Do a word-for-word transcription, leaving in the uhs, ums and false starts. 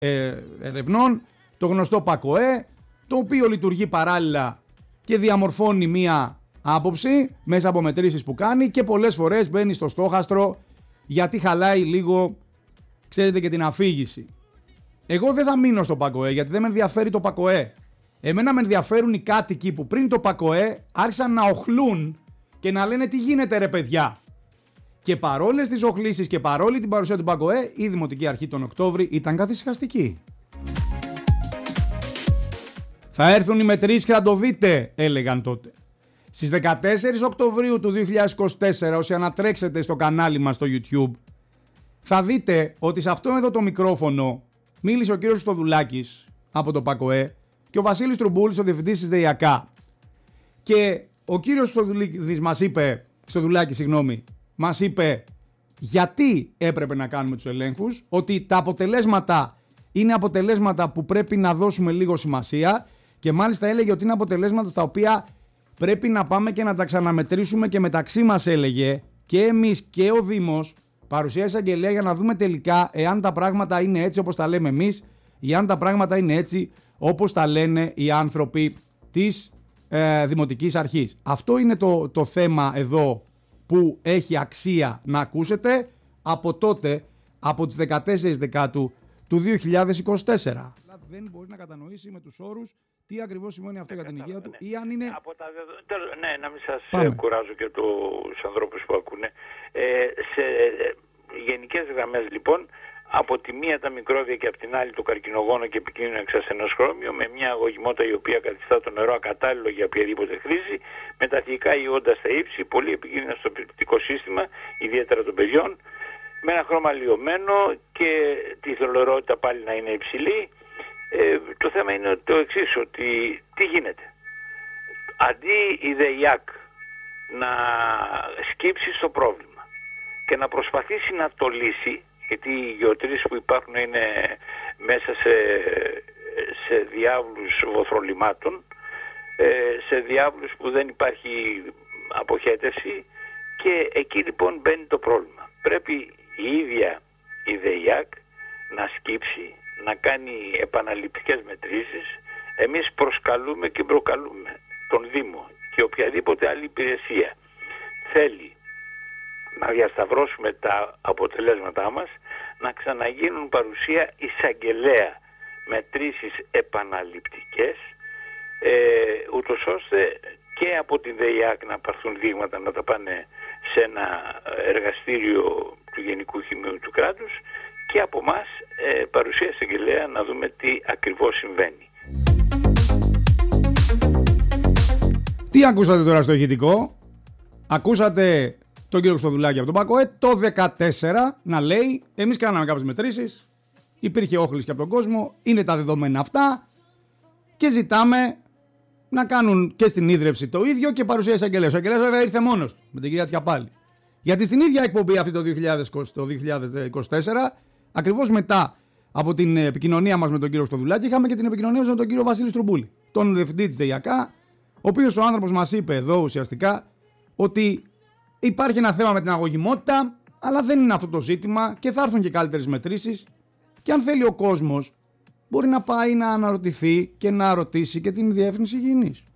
ε, ερευνών, το γνωστό ΠΑΚΟΕ, το οποίο λειτουργεί παράλληλα και διαμορφώνει μία άποψη μέσα από μετρήσεις που κάνει και πολλές φορές μπαίνει στο στόχαστρο γιατί χαλάει λίγο, ξέρετε, και την αφήγηση. Εγώ δεν θα μείνω στο ΠΑΚΟΕ γιατί δεν με ενδιαφέρει το ΠΑΚΟΕ. Εμένα με ενδιαφέρουν οι κάτοικοι που πριν το ΠΑΚΟΕ άρχισαν να οχλούν και να λένε τι γίνεται ρε παιδιά. Και παρόλες τις οχλήσεις και παρόλη την παρουσία του ΠΑΚΟΕ, η Δημοτική Αρχή τον Οκτώβρη ήταν καθησυχαστική. Θα έρθουν οι μετρήσεις και θα το δείτε, έλεγαν τότε. Στις δεκατέσσερις Οκτωβρίου του δύο χιλιάδες είκοσι τέσσερα, όσοι ανατρέξετε στο κανάλι μας στο YouTube, θα δείτε ότι σε αυτό εδώ το μικρόφωνο μίλησε ο κύριος Στοδουλάκης από το ΠΑΚΟΕ και ο Βασίλης Τρουμπούλης, ο διευθυντής της ΔΕΙΑΚΑ. Και ο κύριος Στοδουλάκης μας είπε, Στοδουλάκης, συγγνώμη, μας είπε γιατί έπρεπε να κάνουμε τους ελέγχους, ότι τα αποτελέσματα είναι αποτελέσματα που πρέπει να δώσουμε λίγο σημασία και μάλιστα έλεγε ότι είναι αποτελέσματα στα οποία πρέπει να πάμε και να τα ξαναμετρήσουμε και μεταξύ μας, έλεγε, και εμείς και ο Δήμος παρουσίασε αγγελία για να δούμε τελικά εάν τα πράγματα είναι έτσι όπως τα λέμε εμείς ή αν τα πράγματα είναι έτσι όπως τα λένε οι άνθρωποι της ε, Δημοτικής Αρχής. Αυτό είναι το, το θέμα εδώ που έχει αξία να ακούσετε από τότε, από τις δεκατέσσερις Δεκάτου του δύο χιλιάδες είκοσι τέσσερα. Δεν μπορεί να κατανοήσει με τους όρους τι ακριβώς σημαίνει αυτό για την υγεία του, ή αν είναι... Από τα δεδο... Ναι, να μην σας Πάμε. κουράζω και τους ανθρώπους που ακούνε. Ε, σε γενικές γραμμές λοιπόν, από τη μία τα μικρόβια και από την άλλη το καρκινογόνο και επικίνδυνο εξασθενοσχρώμιο, με μια αγωγημότητα η οποία καθιστά το νερό ακατάλληλο για οποιαδήποτε χρήση, με τα θηλυκά ιόντα στα ύψη, πολύ επικίνδυνα στο πνευματικό σύστημα, ιδιαίτερα των παιδιών, με ένα χρώμα λιωμένο και τη θολωρότητα πάλι να είναι υψηλή. Ε, το θέμα είναι το εξής, ότι τι γίνεται. Αντί η ΔΕΙΑΚ να σκύψει στο πρόβλημα και να προσπαθήσει να το λύσει, γιατί οι γεωτρήσεις που υπάρχουν είναι μέσα σε, σε διάβλους βοθρολιμάτων, σε διάβλους που δεν υπάρχει αποχέτευση, και εκεί λοιπόν μπαίνει το πρόβλημα. Πρέπει η ίδια η ΔΕΙΑΚ να σκύψει, να κάνει επαναληπτικές μετρήσεις. Εμείς προσκαλούμε και προκαλούμε τον Δήμο και οποιαδήποτε άλλη υπηρεσία θέλει να διασταυρώσουμε τα αποτελέσματά μας, να ξαναγίνουν παρουσία εισαγγελέα μετρήσεις επαναληπτικές, ε, ούτως ώστε και από την ΔΕΙΑΚ να πάρθουν δείγματα να τα πάνε σε ένα εργαστήριο του Γενικού Χημείου του κράτους και από εμάς ε, παρουσία εισαγγελέα να δούμε τι ακριβώς συμβαίνει. Τι ακούσατε τώρα στο ηχητικό? Ακούσατε τον κύριο Χρυστοδουλάκη από τον ΠΑΚΟΕ το δεκατέσσερα να λέει εμείς κάναμε κάποιες μετρήσεις, υπήρχε όχληση και από τον κόσμο, είναι τα δεδομένα αυτά και ζητάμε να κάνουν και στην ίδρυυση το ίδιο και παρουσία εισαγγελέας. Ο εισαγγελέας βέβαια ήρθε μόνος του με την κυρία Τσιαπάλη. Γιατί στην ίδια εκπομπή αυτή το δύο χιλιάδες είκοσι, το δύο χιλιάδες είκοσι τέσσερα, ακριβώς μετά από την επικοινωνία μας με τον κύριο Χρυστοδουλάκη, είχαμε και την επικοινωνία μας με τον κύριο Βασίλη Τρουμπούλη, τον διευθυντή της ΔΕΙΑΚΑ, ο οποίος ο άνθρωπος μας είπε εδώ ουσιαστικά ότι υπάρχει ένα θέμα με την αγωγημότητα, αλλά δεν είναι αυτό το ζήτημα και θα έρθουν και καλύτερες μετρήσεις. Και αν θέλει ο κόσμος, μπορεί να πάει να αναρωτηθεί και να ρωτήσει και την Διεύθυνση Υγιεινής.